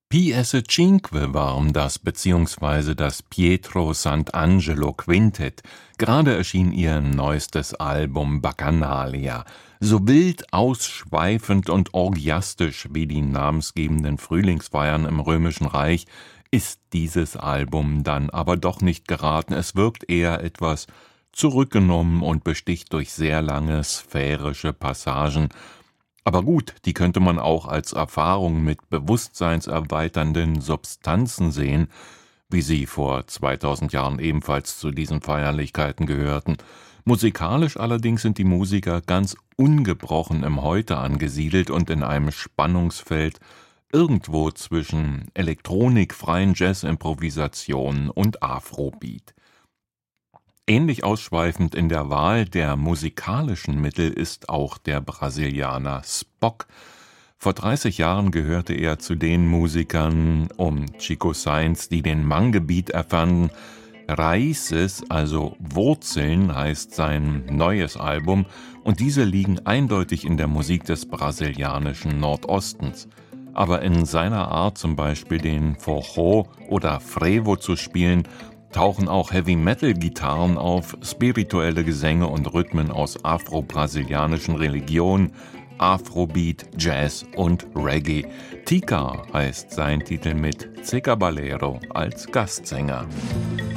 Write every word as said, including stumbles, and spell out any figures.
Piesse Cinque war das beziehungsweise das Pietro Sant'Angelo Quintett. Gerade erschien ihr neuestes Album Bacchanalia. So wild, ausschweifend und orgiastisch wie die namensgebenden Frühlingsfeiern im Römischen Reich ist dieses Album dann aber doch nicht geraten. Es wirkt eher etwas zurückgenommen und besticht durch sehr lange sphärische Passagen. Aber gut, die könnte man auch als Erfahrung mit bewusstseinserweiternden Substanzen sehen, wie sie vor zweitausend Jahren ebenfalls zu diesen Feierlichkeiten gehörten. Musikalisch allerdings sind die Musiker ganz ungebrochen im Heute angesiedelt und in einem Spannungsfeld irgendwo zwischen Elektronik, freien Jazz-Improvisationen und Afrobeat. Ähnlich ausschweifend in der Wahl der musikalischen Mittel ist auch der Brasilianer Spock. Vor dreißig Jahren gehörte er zu den Musikern um Chico Science, die den Mangue-Beat erfanden. Raíces, also Wurzeln, heißt sein neues Album, und diese liegen eindeutig in der Musik des brasilianischen Nordostens. Aber in seiner Art, zum Beispiel den Forró oder Frevo zu spielen, tauchen auch Heavy-Metal-Gitarren auf, spirituelle Gesänge und Rhythmen aus afro-brasilianischen Religionen, Afrobeat, Jazz und Reggae. Tika heißt sein Titel mit C. Caballero als Gastsänger.